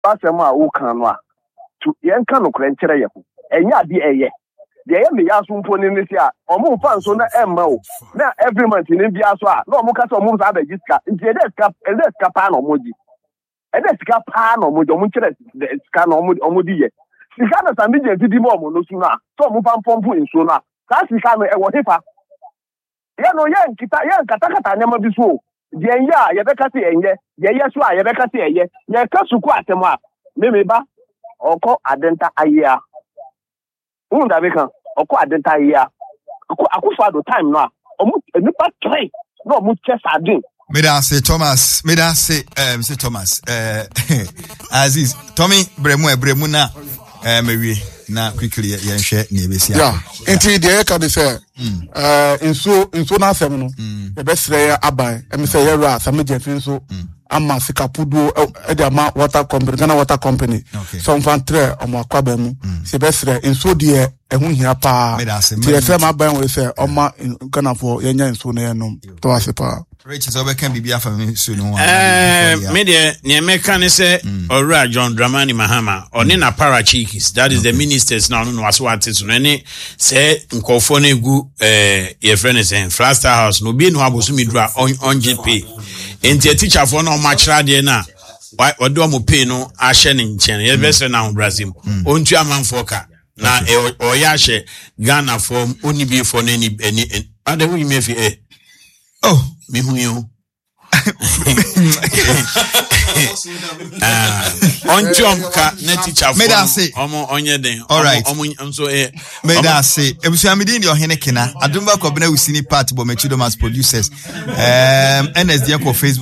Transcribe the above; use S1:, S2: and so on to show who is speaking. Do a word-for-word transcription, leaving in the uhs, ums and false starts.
S1: asema wo kan no a to yen kan no krenkyere ye ho enya de eye de ye me yaso mpo ni ni sia omo fa nso na emma o na every month ni bia so a na omo ka so omo sa ba giska nti e de ska e de ska pa na omo ji e de ska pa na omo ji omo kyere ska na omo omo di ye sika na sambi je di mo omo no su na so omo fa mpompo nso na sa sika no e wo hefa ye no ye nkita ye nkata kata nyama bi so de enya ye be ka se enye ye ye so a ye be ka se eye ye ka suku atemo a me me ba oko adenta ayia unda be kan oko adenta ayia oko akufa do time no a omu nipa try no omu chest adin
S2: me da say Thomas me da say um say Thomas eh Aziz Tommy bremu e bremu na eh mewie na quickly ye nhwe na ebesi
S3: yeah enti de ka de say eh inso inso na asem no e be sere ya aban e me say ye ra asem je fin so ama sikapudo e de ama water company Ghana water company so mfan tre omo akwaba mu se be sere inso de ehun hia pa ti e say ma ban we say oma Ghana for ye nya inso na ye no to asepa
S2: Rich so be can be afa me so no
S4: eh me de ne meka ne say Ora John Dramani Mahama oni na parachikis that is the ministers now no was what so ne say nkofo na egu eh ye friend say Flaster House no be no abosu midura on G P enti teacher for no matchra de na odo mo pay no ahye ne nchen ye be say na Brazil ontu amanfo ka na oya hye Ghana form oni bi for na ni ani ade hu me fi eh
S2: oh
S4: me hu yo ah on jump ka na teacher for omo onye den omo nso eh
S2: me da say ebusu amidi ndi ohene kena adumba kwabena usini part bo mechido mas producers um N S D for Facebook